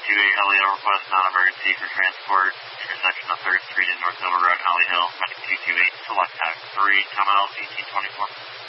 228 Elliott request non-emergency for transport, intersection of 3rd Street and North Silver Road, Holly Hill, Medic 228, select tag 3, come out 1824.